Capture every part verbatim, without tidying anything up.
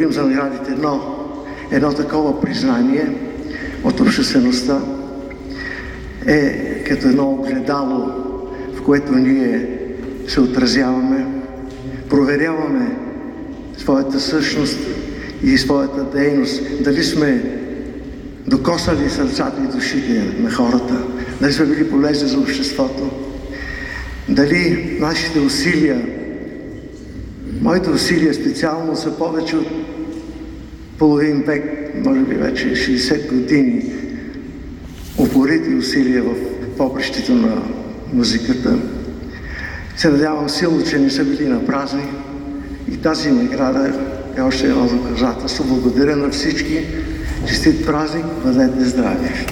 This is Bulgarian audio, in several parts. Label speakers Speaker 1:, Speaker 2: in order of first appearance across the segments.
Speaker 1: говорим за наградите, но едно такова признание от обществеността е като едно огледало, в което ние се отразяваме, проверяваме своята същност и своята дейност, дали сме докоснали сърцата и душите на хората, дали сме били полезни за обществото, дали нашите усилия, моите усилия специално са повече от половин век, може би вече шейсет години, упорити усилия в попрището на музиката. Се надявам силно, че не са били на празни и тази награда е още едно доказателство. Благодаря на всички. Честит празник, бъдете здрави!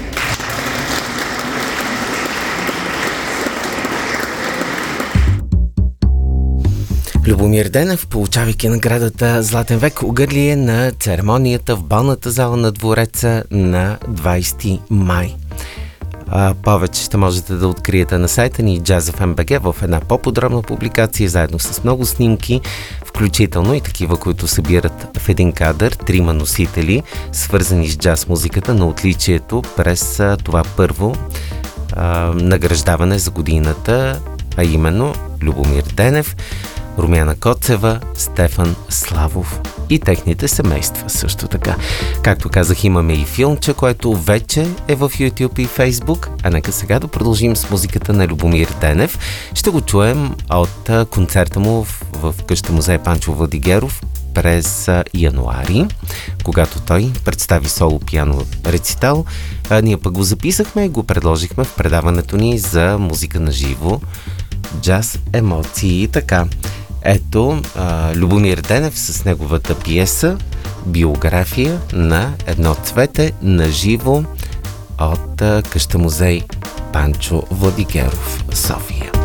Speaker 2: Любомир Денев, получавайки наградата Златен век, угърли е на церемонията в балната зала на двореца на двайсети май. А, повече ще можете да откриете на сайта ни Jazz еф ем точка би джи в една по-подробна публикация, заедно с много снимки, включително и такива, които събират в един кадър трима носители, свързани с джаз музиката на отличието през а, това първо а, награждаване за годината, а именно Любомир Денев, Румяна Коцева, Стефан Славов и техните семейства също така. Както казах, имаме и филмче, което вече е в YouTube и Facebook, а нека сега да продължим с музиката на Любомир Денев. Ще го чуем от концерта му в, в къща музей Панчо Владигеров през януари, когато той представи соло пиано рецитал. А ние пък го записахме и го предложихме в предаването ни за музика на живо, джаз емоции и така. Ето а, Любомир Денев с неговата пиеса биография на едно цвете на живо от а, къща музей Панчо Владигеров, София.